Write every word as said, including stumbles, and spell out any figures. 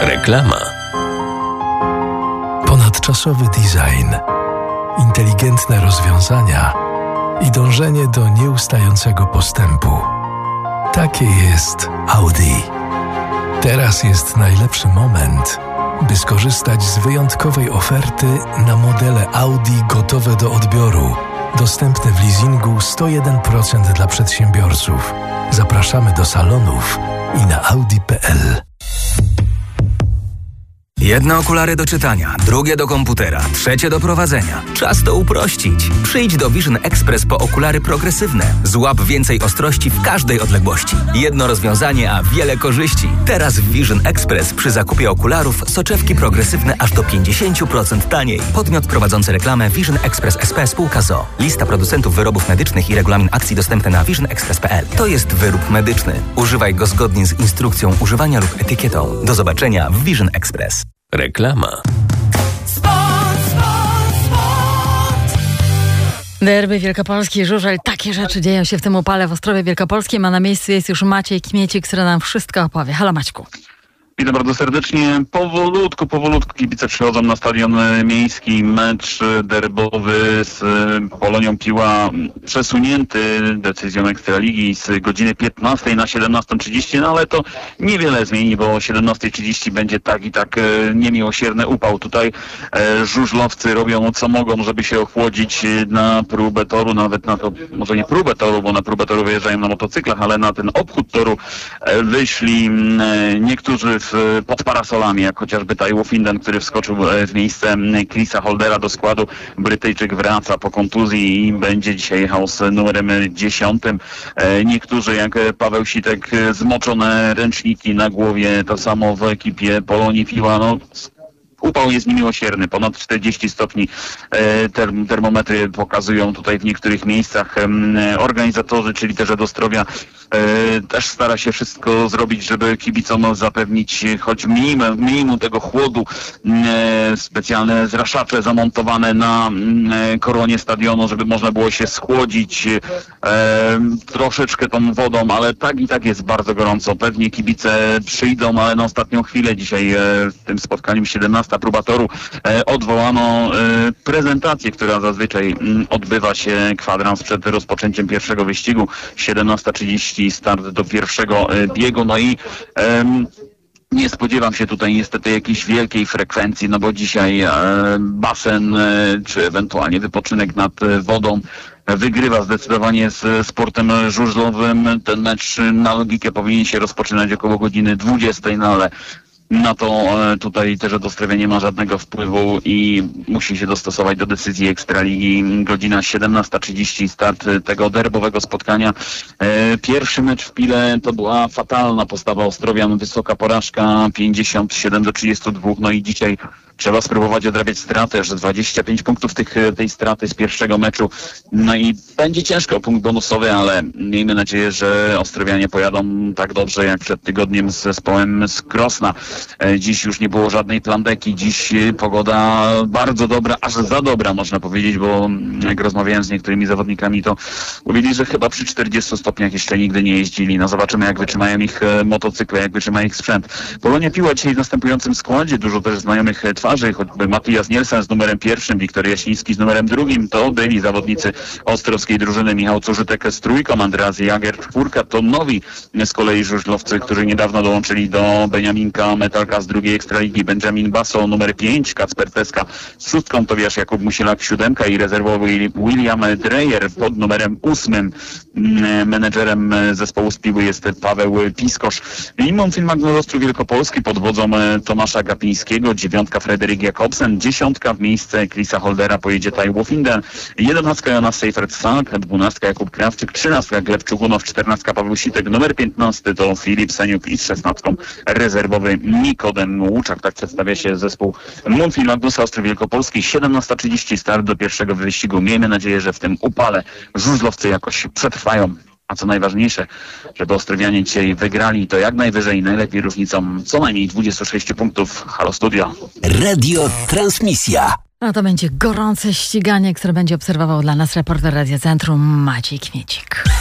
Reklama. Ponadczasowy design, inteligentne rozwiązania i dążenie do nieustającego postępu. Takie jest Audi. Teraz jest najlepszy moment, by skorzystać z wyjątkowej oferty na modele Audi gotowe do odbioru. Dostępne w leasingu sto jeden procent dla przedsiębiorców. Zapraszamy do salonów i na audi kropka p l. Jedne okulary do czytania, drugie do komputera, trzecie do prowadzenia. Czas to uprościć. Przyjdź do Vision Express po okulary progresywne. Złap więcej ostrości w każdej odległości. Jedno rozwiązanie, a wiele korzyści. Teraz w Vision Express przy zakupie okularów soczewki progresywne aż do pięćdziesiąt procent taniej. Podmiot prowadzący reklamę Vision Express S P Spółka z o o. Lista producentów wyrobów medycznych i regulamin akcji dostępne na vision express kropka p l. To jest wyrób medyczny. Używaj go zgodnie z instrukcją używania lub etykietą. Do zobaczenia w Vision Express. Reklama. Sport, sport, sport. Derby Wielkopolski, żużel. Takie rzeczy dzieją się w tym upale w Ostrowie Wielkopolskim, a na miejscu jest już Maciej Kmiecik, który nam wszystko opowie. Halo Maćku. Witam bardzo serdecznie. Powolutku, powolutku kibice przychodzą na stadion miejski. Mecz derbowy z Polonią Piła przesunięty decyzją Ekstraligi z godziny piętnastej na siedemnastą trzydzieści, no ale to niewiele zmieni, bo o siedemnastej trzydzieści będzie tak i tak niemiłosierny upał. Tutaj żużlowcy robią co mogą, żeby się ochłodzić na próbę toru, nawet na to, może nie próbę toru, bo na próbę toru wyjeżdżają na motocyklach, ale na ten obchód toru wyszli niektórzy w pod parasolami, jak chociażby Taiwo Finden, który wskoczył w miejsce Chrisa Holdera do składu. Brytyjczyk wraca po kontuzji i będzie dzisiaj jechał z numerem dziesiątym. Niektórzy, jak Paweł Sitek, zmoczone ręczniki na głowie, to samo w ekipie Polonii Piła. No, upał jest niemiłosierny, ponad czterdzieści stopni term, termometry pokazują tutaj w niektórych miejscach. Organizatorzy, czyli też Ostrowia, też stara się wszystko zrobić, żeby kibicom zapewnić choć minimum, minimum tego chłodu. Specjalne zraszacze zamontowane na koronie stadionu, żeby można było się schłodzić troszeczkę tą wodą, ale tak i tak jest bardzo gorąco. Pewnie kibice przyjdą, ale na ostatnią chwilę dzisiaj w tym spotkaniu siedemnasta próba toru odwołano prezentację, która zazwyczaj odbywa się kwadrans przed rozpoczęciem pierwszego wyścigu. siedemnasta trzydzieści start do pierwszego biegu, no i um, nie spodziewam się tutaj niestety jakiejś wielkiej frekwencji, no bo dzisiaj e, basen e, czy ewentualnie wypoczynek nad wodą wygrywa zdecydowanie z sportem żużlowym. Ten mecz na logikę powinien się rozpoczynać około godziny dwudziestej, no ale na to tutaj też Ostrowia nie ma żadnego wpływu i musi się dostosować do decyzji Ekstraligi. Godzina siedemnasta trzydzieści, start tego derbowego spotkania. Pierwszy mecz w Pile to była fatalna postawa Ostrowian, wysoka porażka pięćdziesiąt siedem do trzydziestu dwóch, no i dzisiaj trzeba spróbować odrabiać straty, aż dwadzieścia pięć punktów tych, tej straty z pierwszego meczu. No i będzie ciężko o punkt bonusowy, ale miejmy nadzieję, że Ostrowianie pojadą tak dobrze jak przed tygodniem z zespołem z Krosna. Dziś już nie było żadnej plandeki, dziś pogoda bardzo dobra, aż za dobra można powiedzieć, bo jak rozmawiałem z niektórymi zawodnikami, to mówili, że chyba przy czterdziestu stopniach jeszcze nigdy nie jeździli. No zobaczymy, jak wytrzymają ich motocykle, jak wytrzyma ich sprzęt. Polonia Piła dzisiaj w następującym składzie, dużo też znajomych twarzy, choćby Mathias Nielsen z numerem pierwszym, Wiktor Jasiński z numerem drugim, to byli zawodnicy ostrowskiej drużyny. Michał Cużytek z trójką, Andreas Jager czwórka, to nowi z kolei żużlowcy, którzy niedawno dołączyli do Beniaminka Metalka z drugiej Ekstraligi. Benjamin Basso numer pięć, Kacper Teska z szóstką, Tobiasz Jakub Musielak siódemka i rezerwowy William Dreyer pod numerem ósmym. Menedżerem zespołu z Piły jest Paweł Piskosz. Limon Magno Ostrów Wielkopolski pod wodzą Tomasza Gapińskiego, dziewiątka Frederik Jakobsen, dziesiątka w miejsce Chrisa Holdera pojedzie Taiwo Finden, jedenastka Jonas Seifert-Salk, dwunastka Jakub Krawczyk, trzynastka Gleb Czugunow, czternastka Paweł Sitek, numer piętnasty to Filip Seniuk i z szesnastką rezerwowy Nikodem Łuczak. Tak przedstawia się zespół Monfil Magnusa Ostrów Wielkopolski. siedemnasta trzydzieści start do pierwszego wyścigu. Miejmy nadzieję, że w tym upale żużlowcy jakoś przetrwają. A co najważniejsze, żeby Ostrowianie dzisiaj wygrali to jak najwyżej, najlepiej różnicą co najmniej dwudziestu sześciu punktów. Halo Studio. Radio Transmisja. No to będzie gorące ściganie, które będzie obserwował dla nas reporter Radia Centrum Maciej Kmiecik.